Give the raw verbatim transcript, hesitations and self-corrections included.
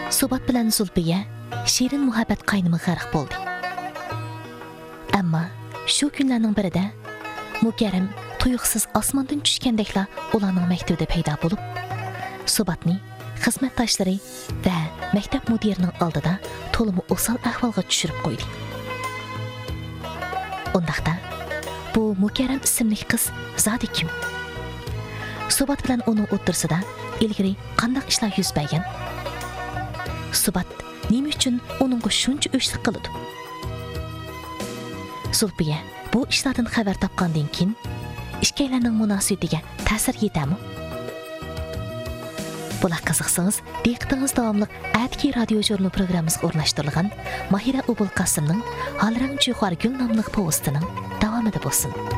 Subat bilan Zulfiya shirin muhabbat qaynimi g'arq bo'ldi. Ammo shu kunlarning birida Mukarram tuyuqsiz osmondan tushgandekla ularning maktabida paydo bo'lib, Subatni xizmatdoshlari va maktab mudirining oldida to'liq o'sal ahvolga tushirib qo'ydi. Undaqda bu Mukarram ismli qiz zodi kim? Subat bilan uning o'rtasida ilgari qanday ishlar yuz bergan? Subat nima uchun uningga shuncha o'shlik qiladi? Zulfiya bu ishlardan xabar topgandan keyin ishkaylarning munosabatiga ta'sir yetami? Bular qiziqsangiz, diqqatingiz davomli Atki radio jurnal programmasiga o'rnashtirilgan Mahira Ubul Qasimning Halrang Juhar Gul nomli postining davomida bo'lsin.